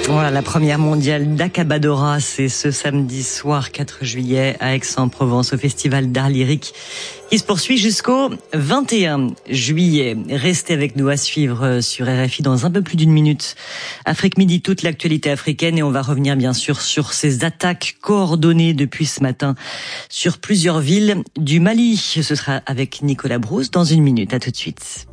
Voilà, la première mondiale d'Akabadora, c'est ce samedi soir 4 juillet à Aix-en-Provence au Festival d'Art Lyrique qui se poursuit jusqu'au 21 juillet. Restez avec nous à suivre sur RFI dans un peu plus d'une minute. Afrique Midi, toute l'actualité africaine, et on va revenir bien sûr sur ces attaques coordonnées depuis ce matin sur plusieurs villes du Mali. Ce sera avec Nicolas Brousse dans une minute. À tout de suite.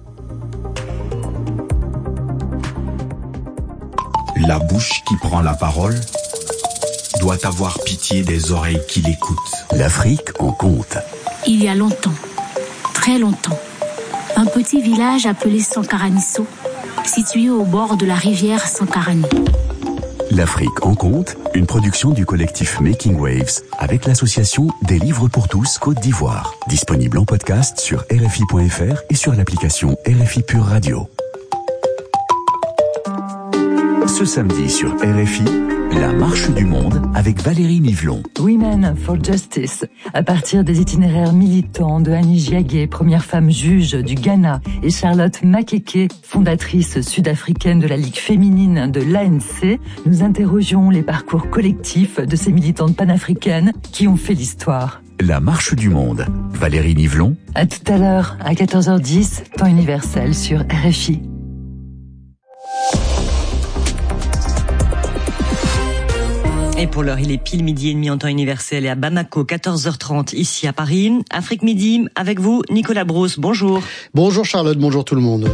La bouche qui prend la parole doit avoir pitié des oreilles qui l'écoutent. L'Afrique en compte. Il y a longtemps, très longtemps, un petit village appelé Sankaranisso, situé au bord de la rivière Sankarani. L'Afrique en compte, une production du collectif Making Waves avec l'association des livres pour tous Côte d'Ivoire. Disponible en podcast sur RFI.fr et sur l'application RFI Pure Radio. Ce samedi sur RFI, la marche du monde avec Valérie Nivelon. Women for Justice, à partir des itinéraires militants de Annie Giagé, première femme juge du Ghana, et Charlotte Makeke, fondatrice sud-africaine de la Ligue féminine de l'ANC, nous interrogeons les parcours collectifs de ces militantes panafricaines qui ont fait l'histoire. La marche du monde. Valérie Nivelon. À tout à l'heure, à 14h10, temps universel sur RFI. Et pour l'heure, il est pile midi et demi en temps universel et à Bamako, 14h30 ici à Paris. Afrique Midi, avec vous, Nicolas Brousse. Bonjour. Bonjour Charlotte, bonjour tout le monde.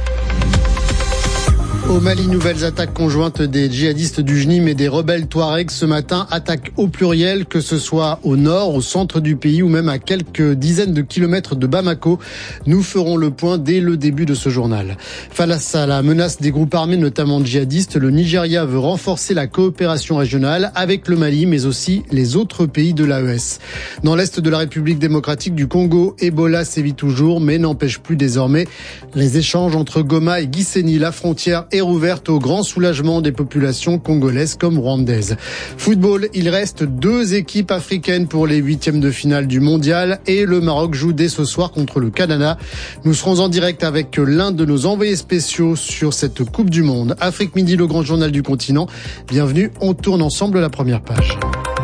Au Mali, nouvelles attaques conjointes des djihadistes du JNIM et des rebelles Touaregs ce matin. Attaques au pluriel, que ce soit au nord, au centre du pays ou même à quelques dizaines de kilomètres de Bamako. Nous ferons le point dès le début de ce journal. Face à la menace des groupes armés, notamment djihadistes, le Nigeria veut renforcer la coopération régionale avec le Mali, mais aussi les autres pays de l'AES. Dans l'est de la République démocratique du Congo, Ebola sévit toujours, mais n'empêche plus désormais les échanges entre Goma et Gisenyi. La frontière est rouverte au grand soulagement des populations congolaises comme rwandaises. Football, il reste 2 équipes africaines pour les 8e de finale du mondial et le Maroc joue dès ce soir contre le Canada. Nous serons en direct avec l'un de nos envoyés spéciaux sur cette Coupe du Monde. Afrique Midi, le grand journal du continent. Bienvenue, on tourne ensemble la première page.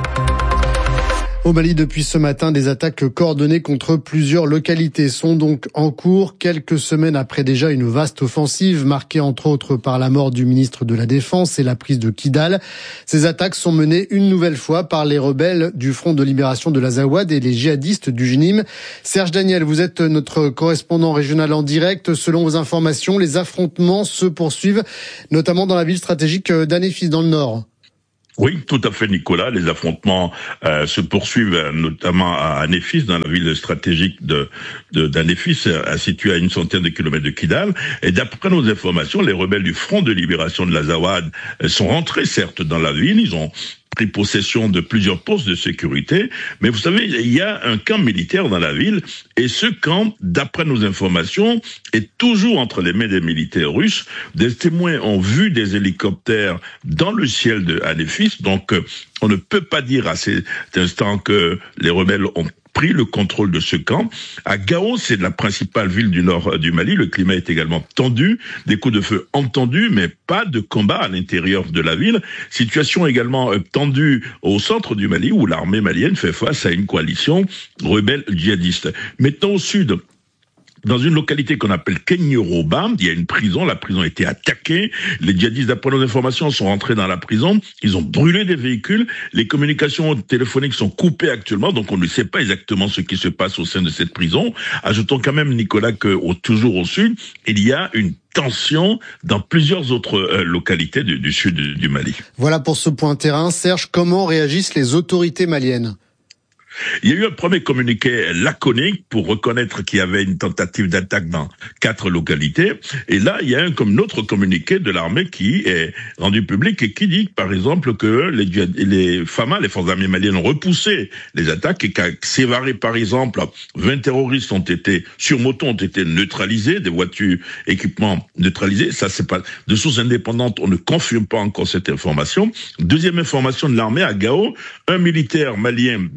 Au Mali, depuis ce matin, des attaques coordonnées contre plusieurs localités sont donc en cours, quelques semaines après déjà une vaste offensive marquée entre autres par la mort du ministre de la Défense et la prise de Kidal. Ces attaques sont menées une nouvelle fois par les rebelles du Front de libération de l'Azawad et les djihadistes du JNIM. Serge Daniel, vous êtes notre correspondant régional en direct. Selon vos informations, les affrontements se poursuivent, notamment dans la ville stratégique d'Anéfis dans le nord. Oui, tout à fait, Nicolas. Les affrontements se poursuivent notamment à Anéfis, dans la ville stratégique d'Anéfis, située à une centaine de kilomètres de Kidal. Et d'après nos informations, les rebelles du Front de libération de l'Azawad sont rentrés, certes, dans la ville. Ils ont pris possession de plusieurs postes de sécurité, mais vous savez, il y a un camp militaire dans la ville, et ce camp, d'après nos informations, est toujours entre les mains des militaires russes. Des témoins ont vu des hélicoptères dans le ciel de Anéfis, donc on ne peut pas dire à cet instant que les rebelles ont pris le contrôle de ce camp. À Gao, c'est la principale ville du nord du Mali. Le climat est également tendu, des coups de feu entendus, mais pas de combat à l'intérieur de la ville. Situation également tendue au centre du Mali, où l'armée malienne fait face à une coalition rebelle djihadiste. Maintenant au sud, dans une localité qu'on appelle Kenyoroba, il y a une prison, la prison a été attaquée, les djihadistes, d'après nos informations, sont rentrés dans la prison, ils ont brûlé des véhicules, les communications téléphoniques sont coupées actuellement, donc on ne sait pas exactement ce qui se passe au sein de cette prison. Ajoutons quand même, Nicolas, que toujours au sud, il y a une tension dans plusieurs autres localités du sud du Mali. Voilà pour ce point terrain. Serge, comment réagissent les autorités maliennes ? Il y a eu un premier communiqué laconique pour reconnaître qu'il y avait une tentative d'attaque dans 4 localités. Et là, il y a un autre communiqué de l'armée qui est rendu public et qui dit, par exemple, que les FAMA, les forces armées maliennes, ont repoussé les attaques et qu'à Sévaré, par exemple, 20 terroristes sur moto ont été neutralisés, des voitures, équipements neutralisés. Ça, c'est pas de sources indépendantes. On ne confirme pas encore cette information. Deuxième information de l'armée à Gao, un militaire malien de l'armée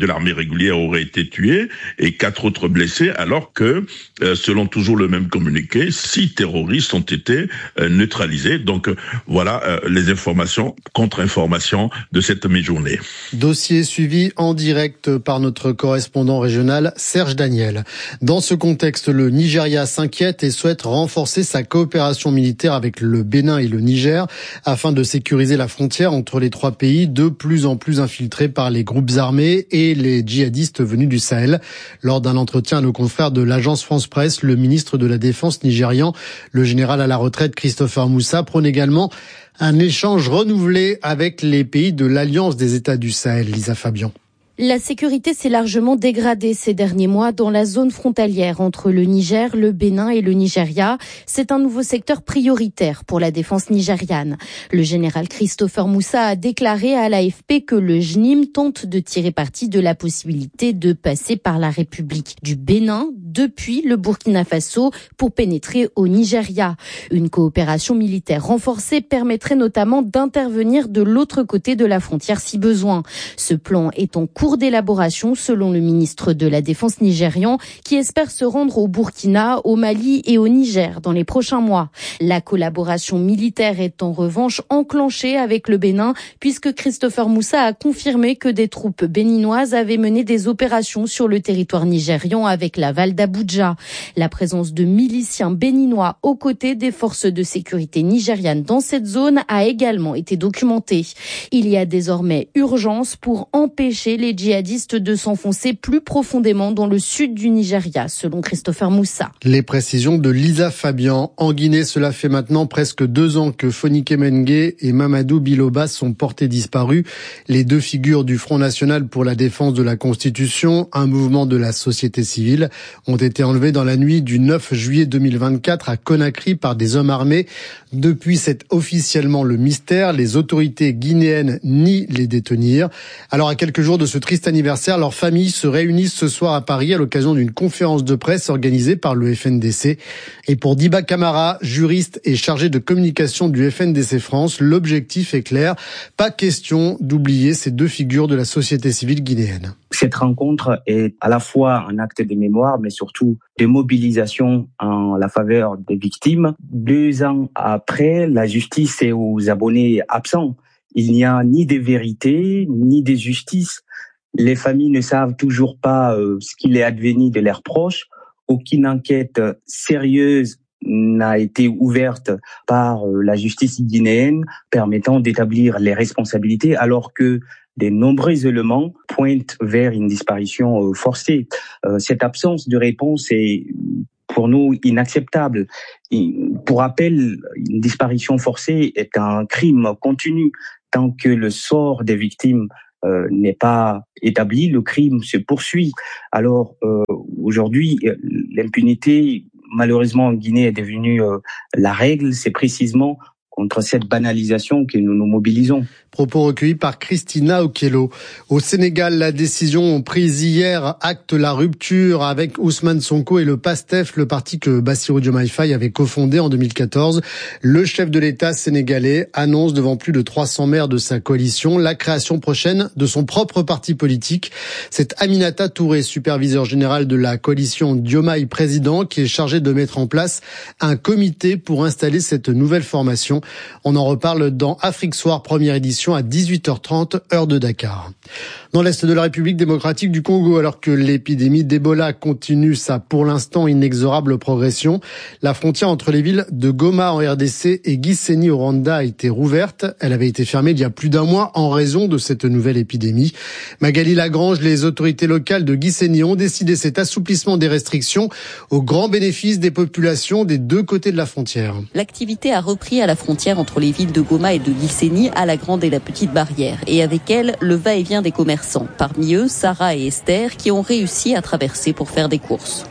régulière auraient été tués et 4 autres blessés, alors que, selon toujours le même communiqué, 6 terroristes ont été neutralisés. Donc voilà les informations, contre-informations de cette mi-journée. Dossier suivi en direct par notre correspondant régional Serge Daniel. Dans ce contexte, le Nigeria s'inquiète et souhaite renforcer sa coopération militaire avec le Bénin et le Niger afin de sécuriser la frontière entre les 3 pays de plus en plus infiltrés par les groupes armés et les djihadistes venus du Sahel. Lors d'un entretien à nos confrères de l'agence France Presse, le ministre de la Défense nigérian, le général à la retraite Christopher Moussa, prône également un échange renouvelé avec les pays de l'Alliance des États du Sahel. Lisa Fabian. La sécurité s'est largement dégradée ces derniers mois dans la zone frontalière entre le Niger, le Bénin et le Nigeria. C'est un nouveau secteur prioritaire pour la défense nigériane. Le général Christopher Moussa a déclaré à l'AFP que le JNIM tente de tirer parti de la possibilité de passer par la République du Bénin depuis le Burkina Faso pour pénétrer au Nigeria. Une coopération militaire renforcée permettrait notamment d'intervenir de l'autre côté de la frontière si besoin. Ce plan est en cours d'élaboration selon le ministre de la Défense nigérian qui espère se rendre au Burkina, au Mali et au Niger dans les prochains mois. La collaboration militaire est en revanche enclenchée avec le Bénin puisque Christopher Moussa a confirmé que des troupes béninoises avaient mené des opérations sur le territoire nigérian avec l'aval d'Abuja. La présence de miliciens béninois aux côtés des forces de sécurité nigérianes dans cette zone a également été documentée. Il y a désormais urgence pour empêcher les djihadistes de s'enfoncer plus profondément dans le sud du Nigeria, selon Christopher Moussa. Les précisions de Lisa Fabian. En Guinée, cela fait maintenant presque 2 ans que Fonike Mengue et Mamadou Biloba sont portés disparus. Les 2 figures du Front National pour la défense de la Constitution, un mouvement de la société civile, ont été enlevés dans la nuit du 9 juillet 2024 à Conakry par des hommes armés. Depuis, c'est officiellement le mystère. Les autorités guinéennes nient les détenir. Alors, à quelques jours de ce triste anniversaire, leurs familles se réunissent ce soir à Paris à l'occasion d'une conférence de presse organisée par le FNDC. Et pour Diba Camara, juriste et chargé de communication du FNDC France, l'objectif est clair. Pas question d'oublier ces 2 figures de la société civile guinéenne. Cette rencontre est à la fois un acte de mémoire, mais surtout de mobilisation en la faveur des victimes. 2 ans après, la justice est aux abonnés absents. Il n'y a ni de vérité, ni de justice. Les familles ne savent toujours pas ce qu'il est advenu de leurs proches. Aucune enquête sérieuse n'a été ouverte par la justice guinéenne permettant d'établir les responsabilités, alors que de nombreux éléments pointent vers une disparition forcée. Cette absence de réponse est pour nous inacceptable. Pour rappel, une disparition forcée est un crime continu. Tant que le sort des victimes n'est pas établi, le crime se poursuit. Alors aujourd'hui, l'impunité, malheureusement en Guinée, est devenue la règle. C'est précisément contre cette banalisation que nous nous mobilisons. Propos recueillis par Christina Okello. Au Sénégal, la décision prise hier acte la rupture avec Ousmane Sonko et le PASTEF, le parti que Bassirou Diomaye Faye avait cofondé en 2014. Le chef de l'État sénégalais annonce devant plus de 300 maires de sa coalition la création prochaine de son propre parti politique. C'est Aminata Touré, superviseur général de la coalition Diomaye Président, qui est chargé de mettre en place un comité pour installer cette nouvelle formation. On en reparle dans Afrique Soir, première édition à 18h30, heure de Dakar. Dans l'Est de la République démocratique du Congo, alors que l'épidémie d'Ebola continue sa pour l'instant inexorable progression, la frontière entre les villes de Goma en RDC et Gisenyi au Rwanda a été rouverte. Elle avait été fermée il y a plus d'1 mois en raison de cette nouvelle épidémie. Magali Lagrange, les autorités locales de Gisenyi ont décidé cet assouplissement des restrictions au grand bénéfice des populations des 2 côtés de la frontière. L'activité a repris à la frontière entre les villes de Goma et de Gisenyi, à la grande et la petite barrière. Et avec elle, le va-et-vient des commerçants. Parmi eux, Sarah et Esther, qui ont réussi à traverser pour faire des courses.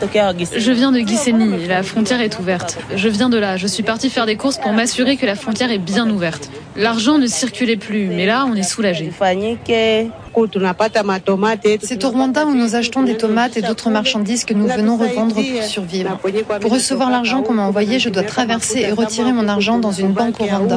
Je viens de Gisenyi, la frontière est ouverte. Je viens de là, je suis partie faire des courses pour m'assurer que la frontière est bien ouverte. L'argent ne circulait plus, mais là, on est soulagé. C'est au Rwanda où nous achetons des tomates et d'autres marchandises que nous venons revendre pour survivre. Pour recevoir l'argent qu'on m'a envoyé, je dois traverser et retirer mon argent dans une banque au Rwanda.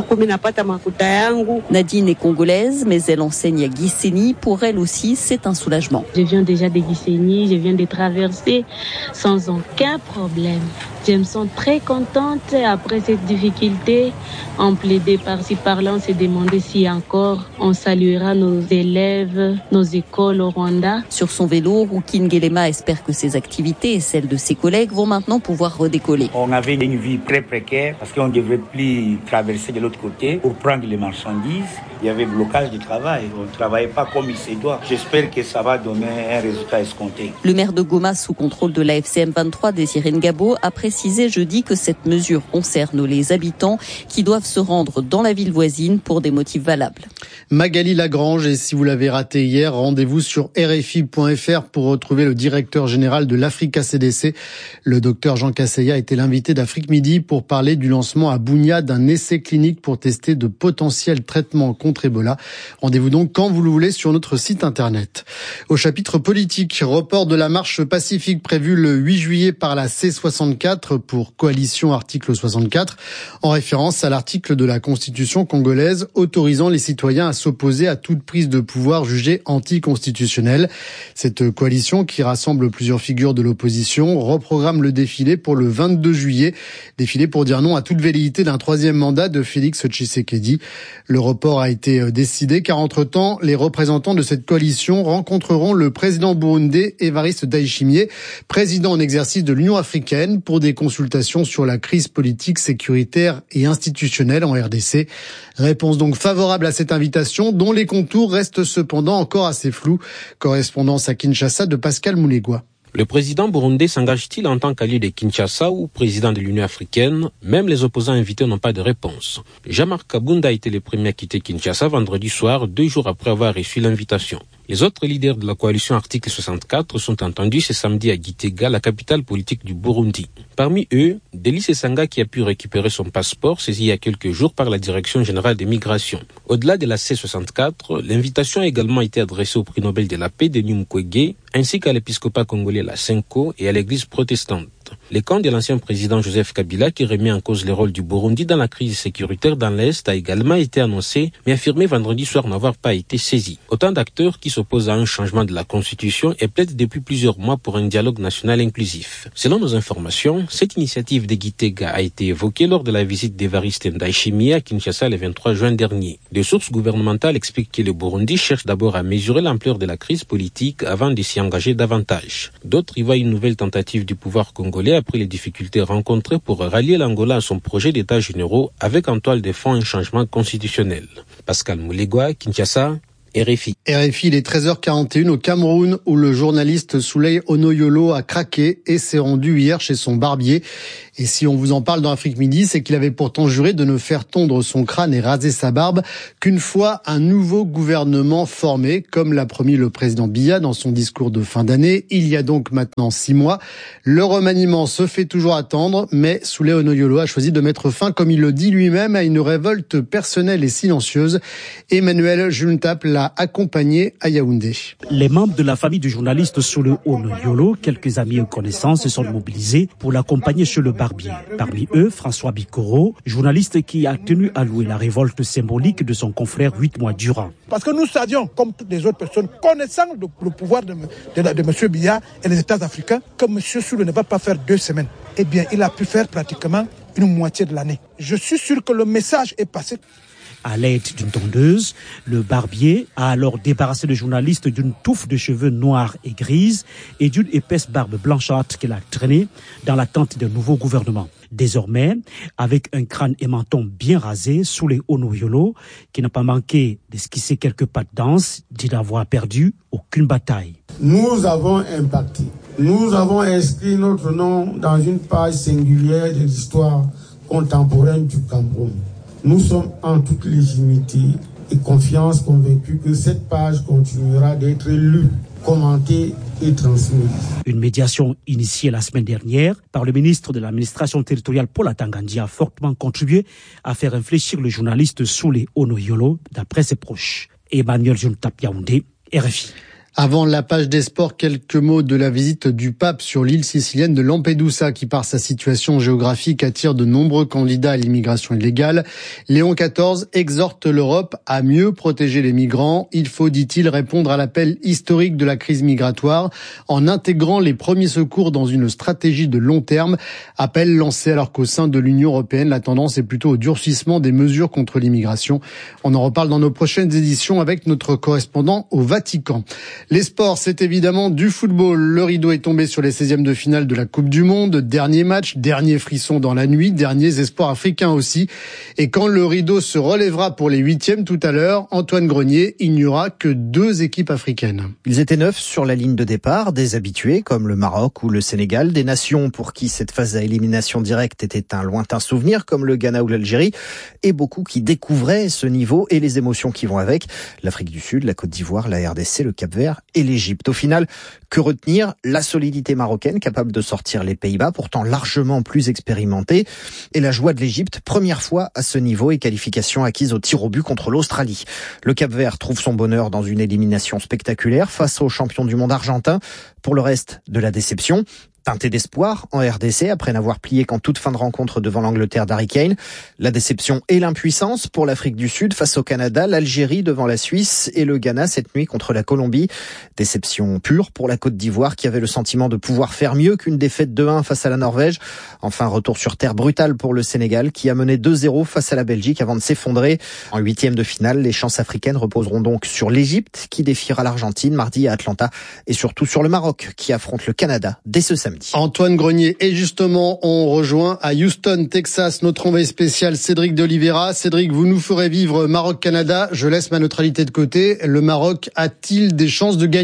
Nadine est congolaise, mais elle enseigne à Gisenyi. Pour elle aussi, c'est un soulagement. Je viens déjà de Gisenyi, je viens de traverser sans aucun problème. Je me sens très contente après cette difficulté. On plaidait par-ci par-là, on s'est demandé si encore on saluera nos élèves, nos écoles au Rwanda. Sur son vélo, Rukin Gelema espère que ses activités et celles de ses collègues vont maintenant pouvoir redécoller. On avait une vie très précaire parce qu'on ne devait plus traverser de l'autre côté pour prendre les marchandises. Il y avait blocage du travail. On ne travaillait pas comme il se doit. J'espère que ça va donner un résultat escompté. Le maire de Goma, sous contrôle de la FCM 23, Désiré Ngabo, a précisé jeudi que cette mesure concerne les habitants qui doivent se rendre dans la ville voisine pour des motifs valables. Magali Lagrange, et si vous l'avez raté hier, rendez-vous sur RFI.fr pour retrouver le directeur général de l'Africa CDC. Le docteur Jean Kasseya était l'invité d'Afrique Midi pour parler du lancement à Bunia d'un essai clinique pour tester de potentiels traitements contre Ebola. Rendez-vous donc quand vous le voulez sur notre site internet. Au chapitre politique, report de la marche pacifique prévue le 8 juillet par la C64 pour coalition article 64, en référence à l'article de la Constitution congolaise autorisant les citoyens à s'opposer à toute prise de pouvoir jugée anticonstitutionnelle. Cette coalition, qui rassemble plusieurs figures de l'opposition, reprogramme le défilé pour le 22 juillet. Défilé pour dire non à toute velléité d'un troisième mandat de Félix Tshisekedi. Le report a été décidé car entre-temps, les représentants de cette coalition rencontreront le président burundais Évariste Ndayishimiye, président en exercice de l'Union africaine, pour des consultations sur la crise politique, sécuritaire et institutionnelle en RDC. Réponse donc favorable à cette invitation, dont les contours restent cependant encore assez flous. Correspondance à Kinshasa de Pascal Moulegua. Le président burundais s'engage-t-il en tant qu'allié de Kinshasa ou président de l'Union africaine? Même les opposants invités n'ont pas de réponse. Jean-Marc Kabunda a été le premier à quitter Kinshasa vendredi soir, 2 jours après avoir reçu l'invitation. Les autres leaders de la coalition article 64 sont entendus ce samedi à Gitega, la capitale politique du Burundi. Parmi eux, Delis Esanga qui a pu récupérer son passeport saisi il y a quelques jours par la Direction générale des migrations. Au-delà de la C64, l'invitation a également été adressée au prix Nobel de la paix Denis Mukwege, ainsi qu'à l'épiscopat congolais la Senko et à l'église protestante. Le camp de l'ancien président Joseph Kabila, qui remet en cause le rôle du Burundi dans la crise sécuritaire dans l'Est, a également été annoncé, mais affirmé vendredi soir n'avoir pas été saisi. Autant d'acteurs qui s'opposent à un changement de la Constitution et plaident depuis plusieurs mois pour un dialogue national inclusif. Selon nos informations, cette initiative de Gitega a été évoquée lors de la visite d'Évariste Ndayishimiye à Kinshasa le 23 juin dernier. Des sources gouvernementales expliquent que le Burundi cherche d'abord à mesurer l'ampleur de la crise politique avant de s'y engager davantage. D'autres y voient une nouvelle tentative du pouvoir congolais après les difficultés rencontrées pour rallier l'Angola à son projet d'état généraux avec en toile de fond un changement constitutionnel. Pascal Moulegua, Kinshasa, RFI. RFI, il est 13h41 au Cameroun où le journaliste Souley Onoyolo a craqué et s'est rendu hier chez son barbier. Et si on vous en parle dans Afrique Midi, c'est qu'il avait pourtant juré de ne faire tondre son crâne et raser sa barbe qu'une fois un nouveau gouvernement formé, comme l'a promis le président Biya dans son discours de fin d'année. Il y a donc maintenant 6 mois. Le remaniement se fait toujours attendre, mais Souley Onoyolo a choisi de mettre fin, comme il le dit lui-même, à une révolte personnelle et silencieuse. Emmanuel Juntap l'a accompagné à Yaoundé. Les membres de la famille du journaliste Souley Onoyolo, quelques amis et connaissances, se sont mobilisés pour l'accompagner chez le barbier. Parmi eux, François Bikoro, journaliste qui a tenu à louer la révolte symbolique de son confrère 8 mois durant. Parce que nous savions, comme toutes les autres personnes, connaissant le pouvoir de M. Biya et les États africains, que M. Souley ne va pas faire 2 semaines. Eh bien, il a pu faire pratiquement une moitié de l'année. Je suis sûr que le message est passé. À l'aide d'une tondeuse, le barbier a alors débarrassé le journaliste d'une touffe de cheveux noirs et grises et d'une épaisse barbe blanchâtre qu'il a traînée dans l'attente d'un nouveau gouvernement. Désormais, avec un crâne et menton bien rasés, Souley Onoyolo, qui n'a pas manqué d'esquisser quelques pas de danse, dit n'avoir perdu aucune bataille. Nous avons impacté. Nous avons inscrit notre nom dans une page singulière de l'histoire contemporaine du Cameroun. Nous sommes en toute légitimité et confiance convaincus que cette page continuera d'être lue, commentée et transmise. Une médiation initiée la semaine dernière par le ministre de l'administration territoriale Paul Atangandi a fortement contribué à faire réfléchir le journaliste Souley Onoyolo, d'après ses proches. Emmanuel Juntap, Yaoundé, RFI. Avant la page des sports, quelques mots de la visite du pape sur l'île sicilienne de Lampedusa qui, par sa situation géographique, attire de nombreux candidats à l'immigration illégale. Léon XIV exhorte l'Europe à mieux protéger les migrants. Il faut, dit-il, répondre à l'appel historique de la crise migratoire en intégrant les premiers secours dans une stratégie de long terme. Appel lancé alors qu'au sein de l'Union européenne, la tendance est plutôt au durcissement des mesures contre l'immigration. On en reparle dans nos prochaines éditions avec notre correspondant au Vatican. Les sports, c'est évidemment du football. Le rideau est tombé sur les 16e de finale de la Coupe du Monde. Dernier match, dernier frisson dans la nuit, derniers espoirs africains aussi. Et quand le rideau se relèvera pour les 8e tout à l'heure, Antoine Grenier, il n'y aura que 2 équipes africaines. Ils étaient 9 sur la ligne de départ, des habitués comme le Maroc ou le Sénégal, des nations pour qui cette phase à élimination directe était un lointain souvenir comme le Ghana ou l'Algérie, et beaucoup qui découvraient ce niveau et les émotions qui vont avec. L'Afrique du Sud, la Côte d'Ivoire, la RDC, le Cap-Vert et l'Égypte. Au final, que retenir? La solidité marocaine, capable de sortir les Pays-Bas, pourtant largement plus expérimentés, et la joie de l'Égypte, première fois à ce niveau et qualification acquise au tir au but contre l'Australie. Le Cap-Vert trouve son bonheur dans une élimination spectaculaire face aux champions du monde argentin. Pour le reste, de la déception. Teinté d'espoir en RDC après n'avoir plié qu'en toute fin de rencontre devant l'Angleterre d'Harry Kane. La déception et l'impuissance pour l'Afrique du Sud face au Canada, l'Algérie devant la Suisse et le Ghana cette nuit contre la Colombie. Déception pure pour la Côte d'Ivoire qui avait le sentiment de pouvoir faire mieux qu'une défaite 2-1 face à la Norvège. Enfin, retour sur terre brutal pour le Sénégal qui a mené 2-0 face à la Belgique avant de s'effondrer. En 8e de finale, les chances africaines reposeront donc sur l'Égypte qui défiera l'Argentine mardi à Atlanta et surtout sur le Maroc qui affronte le Canada dès ce samedi. Antoine Grenier. Et justement, on rejoint à Houston, Texas, notre envoyé spécial Cédric de Oliveira. Cédric, vous nous ferez vivre Maroc-Canada. Je laisse ma neutralité de côté. Le Maroc a-t-il des chances de gagner ?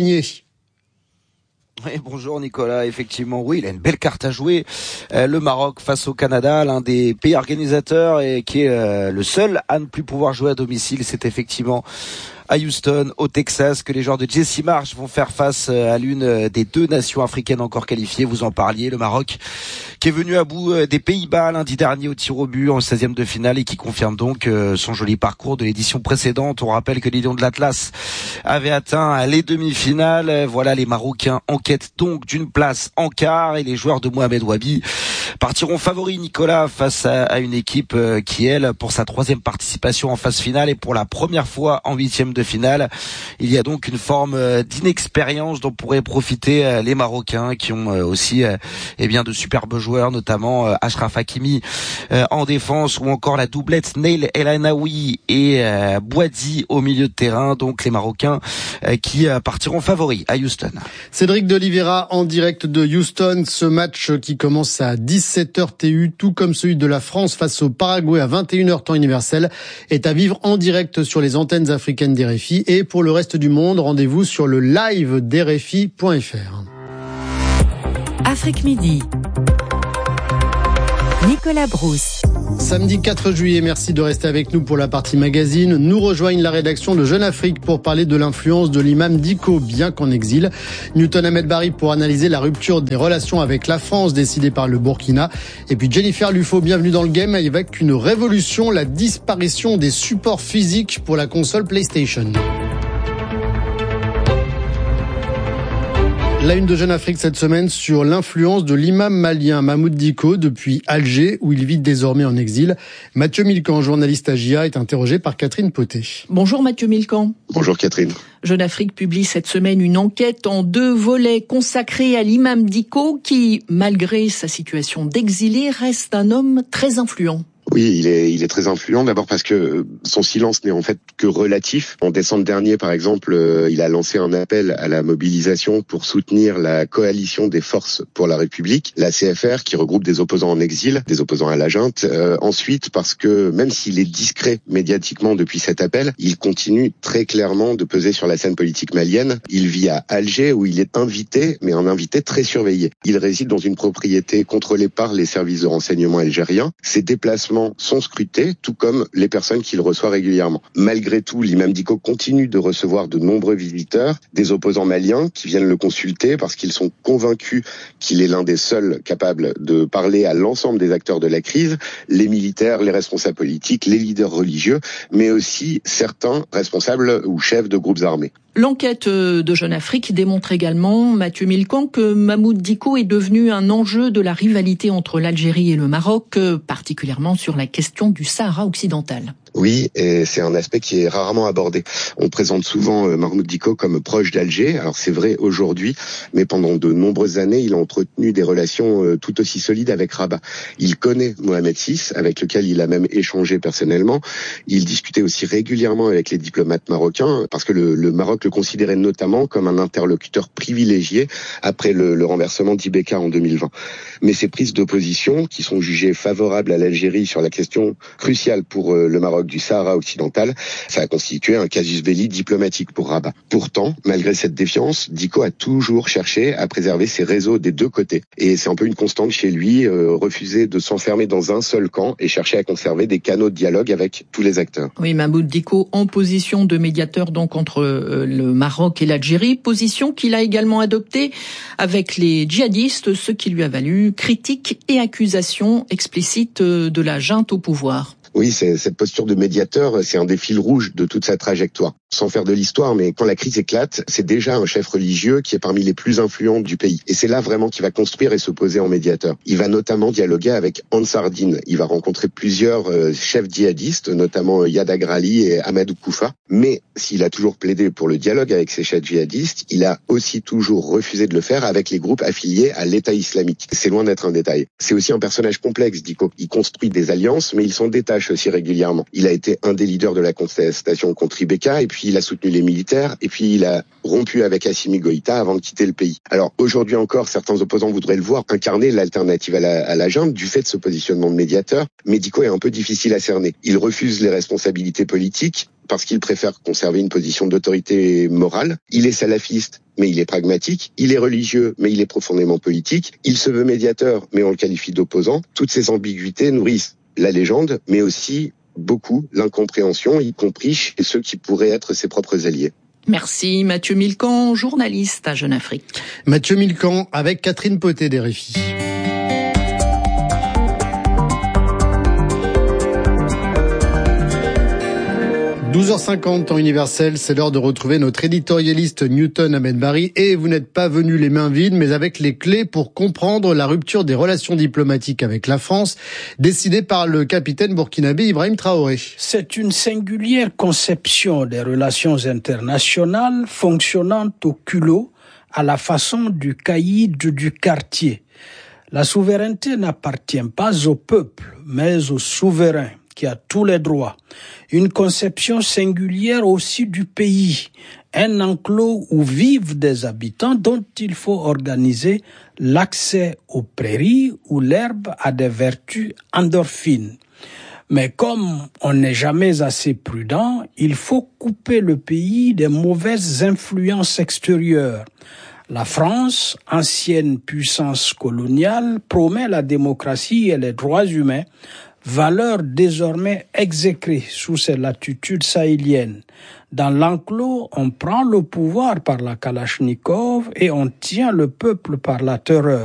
Oui, bonjour Nicolas, effectivement oui, il a une belle carte à jouer. Le Maroc face au Canada, l'un des pays organisateurs et qui est le seul à ne plus pouvoir jouer à domicile, c'est effectivement à Houston, au Texas, que les joueurs de Jesse Marsh vont faire face à l'une des 2 nations africaines encore qualifiées. Vous en parliez, le Maroc qui est venu à bout des Pays-Bas lundi dernier au tir au but en 16e de finale et qui confirme donc son joli parcours de l'édition précédente. On rappelle que les Lions de l'Atlas avaient atteint les demi-finales. Voilà, les Marocains enquêtent donc d'une place en quart et les joueurs de Mohamed Wabi partiront favoris, Nicolas, face à une équipe qui, elle, pour sa 3e participation en phase finale et pour la première fois en 8e de finale. Il y a donc une forme d'inexpérience dont pourraient profiter les Marocains qui ont aussi de superbes joueurs, notamment Achraf Hakimi en défense ou encore la doublette Neil El Anaoui et Bouadi au milieu de terrain. Donc les Marocains qui partiront favoris à Houston. Cédric de Oliveira en direct de Houston. Ce match qui commence à 17h TU, tout comme celui de la France face au Paraguay à 21h temps universel, est à vivre en direct sur les antennes africaines d'RFI. Et pour le reste du monde, rendez-vous sur le live d'RFI.fr. Afrique Midi. Nicolas Brousse. Samedi 4 juillet, merci de rester avec nous pour la partie magazine. Nous rejoignent la rédaction de Jeune Afrique pour parler de l'influence de l'imam Dicko, bien qu'en exil. Newton Ahmed Barry pour analyser la rupture des relations avec la France décidée par le Burkina. Et puis Jennifer Lufo, bienvenue dans le game avec une révolution, la disparition des supports physiques pour la console PlayStation. La une de Jeune Afrique cette semaine sur l'influence de l'imam malien Mahmoud Dicko depuis Alger, où il vit désormais en exil. Mathieu Milcan, journaliste à JA, est interrogé par Catherine Potet. Bonjour Mathieu Milcan. Bonjour Catherine. Jeune Afrique publie cette semaine une enquête en 2 volets consacrée à l'imam Dicko qui, malgré sa situation d'exilé, reste un homme très influent. Oui, il est très influent, d'abord parce que son silence n'est en fait que relatif. En décembre dernier, par exemple, il a lancé un appel à la mobilisation pour soutenir la coalition des forces pour la République, la CFR, qui regroupe des opposants en exil, des opposants à la junte. Ensuite, parce que même s'il est discret médiatiquement depuis cet appel, il continue très clairement de peser sur la scène politique malienne. Il vit à Alger où il est invité, mais un invité très surveillé. Il réside dans une propriété contrôlée par les services de renseignement algériens. Ses déplacements sont scrutés, tout comme les personnes qu'il reçoit régulièrement. Malgré tout, l'imam Dicko continue de recevoir de nombreux visiteurs, des opposants maliens qui viennent le consulter parce qu'ils sont convaincus qu'il est l'un des seuls capables de parler à l'ensemble des acteurs de la crise, les militaires, les responsables politiques, les leaders religieux, mais aussi certains responsables ou chefs de groupes armés. L'enquête de Jeune Afrique démontre également, Mathieu Milcan, que Mahmoud Dicko est devenu un enjeu de la rivalité entre l'Algérie et le Maroc, particulièrement sur la question du Sahara occidental. Oui, et c'est un aspect qui est rarement abordé. On présente souvent Mahmoud Dicko comme proche d'Alger. Alors c'est vrai aujourd'hui, mais pendant de nombreuses années, il a entretenu des relations tout aussi solides avec Rabat. Il connaît Mohamed VI, avec lequel il a même échangé personnellement. Il discutait aussi régulièrement avec les diplomates marocains, parce que le Maroc le considérait notamment comme un interlocuteur privilégié après le renversement d'Ibeka en 2020. Mais ces prises d'opposition, qui sont jugées favorables à l'Algérie sur la question cruciale pour le Maroc du Sahara occidental, ça a constitué un casus belli diplomatique pour Rabat. Pourtant, malgré cette défiance, Dicko a toujours cherché à préserver ses réseaux des deux côtés. Et c'est un peu une constante chez lui, refuser de s'enfermer dans un seul camp et chercher à conserver des canaux de dialogue avec tous les acteurs. Oui, Mahmoud Dicko en position de médiateur donc entre le Maroc et l'Algérie, position qu'il a également adoptée avec les djihadistes, ce qui lui a valu critiques et accusations explicites de la junte au pouvoir. Oui, cette posture de médiateur, c'est un des fils rouges de toute sa trajectoire. Sans faire de l'histoire, mais quand la crise éclate, c'est déjà un chef religieux qui est parmi les plus influents du pays. Et c'est là vraiment qu'il va construire et se poser en médiateur. Il va notamment dialoguer avec Ansar Dine. Il va rencontrer plusieurs chefs djihadistes, notamment Yad Agrali et Amadou Koufa. Mais s'il a toujours plaidé pour le dialogue avec ces chefs djihadistes, il a aussi toujours refusé de le faire avec les groupes affiliés à l'État islamique. C'est loin d'être un détail. C'est aussi un personnage complexe, Dicko. Il construit des alliances, mais il s'en détache aussi régulièrement. Il a été un des leaders de la contestation contre Ibeka, et puis il a soutenu les militaires, et puis il a rompu avec Assimi Goïta avant de quitter le pays. Alors aujourd'hui encore, certains opposants voudraient le voir incarner l'alternative à la junte du fait de ce positionnement de médiateur, mais Dicko est un peu difficile à cerner. Il refuse les responsabilités politiques parce qu'il préfère conserver une position d'autorité morale. Il est salafiste, mais il est pragmatique. Il est religieux, mais il est profondément politique. Il se veut médiateur, mais on le qualifie d'opposant. Toutes ces ambiguïtés nourrissent la légende, mais aussi beaucoup l'incompréhension, y compris chez ceux qui pourraient être ses propres alliés. Merci Mathieu Milcan, journaliste à Jeune Afrique. Mathieu Milcan avec Catherine Potet d'RFI. 12h50 temps universel, c'est l'heure de retrouver notre éditorialiste Newton Ahmed Bari. Et vous n'êtes pas venu les mains vides, mais avec les clés pour comprendre la rupture des relations diplomatiques avec la France, décidée par le capitaine burkinabé Ibrahim Traoré. C'est une singulière conception des relations internationales fonctionnant au culot, à la façon du caïd du quartier. La souveraineté n'appartient pas au peuple, mais au souverain, qui a tous les droits. Une conception singulière aussi du pays, un enclos où vivent des habitants dont il faut organiser l'accès aux prairies où l'herbe a des vertus endorphines. Mais comme on n'est jamais assez prudent, il faut couper le pays des mauvaises influences extérieures. La France, ancienne puissance coloniale, promet la démocratie et les droits humains, valeurs désormais exécrées sous ces latitudes sahéliennes. Dans l'enclos, on prend le pouvoir par la Kalachnikov et on tient le peuple par la terreur.